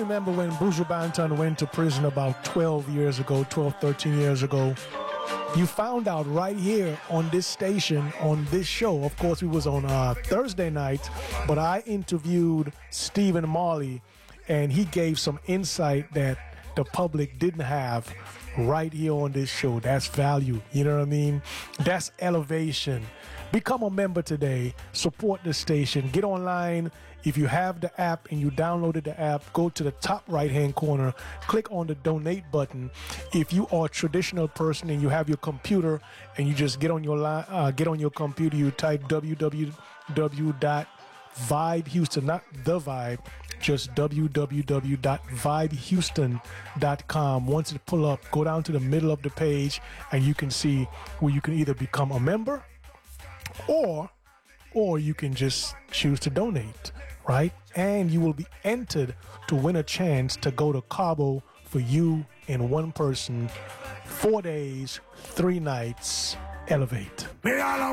remember when Buju Banton went to prison about 12, 13 years ago. You found out right here on this station, on this show. Of course, we was on Thursday night, but I interviewed Stephen Marley, and he gave some insight that the public didn't have right here on this show. That's value. You know what I mean? That's elevation. Become a member today. Support the station. Get online. If you have the app and you downloaded the app, go to the top right-hand corner, click on the donate button. If you are a traditional person and you have your computer and you just get on your computer, you type www.vibehouston, not the vibe, just www.vibehouston.com. Once it pull up, go down to the middle of the page and you can see where you can either become a member or you can just choose to donate, right? And you will be entered to win a chance to go to Cabo for you and one person, 4 days, 3 nights. Elevate.